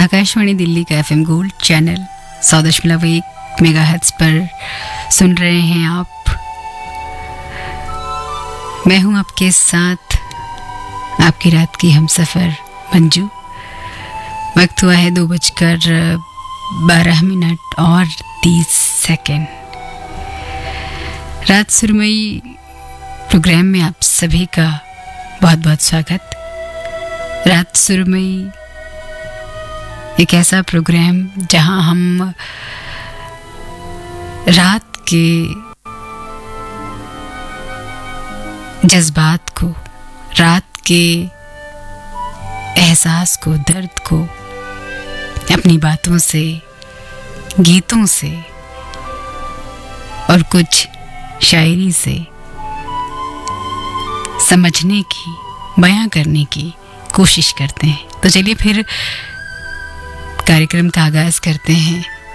आकाशवाणी दिल्ली का FM gold channel 100.1 megahertz पर सुन रहे हैं आप। मैं हूं आपके साथ आपकी रात की हमसफर मंजू। वक्त हुआ है 2:12 और 30 रात सुरमई प्रोग्राम में आप सभी का बहुत बहुत स्वागत। रात सुरमई एक ऐसा प्रोग्राम जहां हम रात के जज्बात को, रात के एहसास को, दर्द को अपनी बातों से, गीतों से और कुछ शायरी से समझने की, बयां करने की कोशिश करते हैं। तो चलिए फिर कार्यक्रम का आगाज करते हैं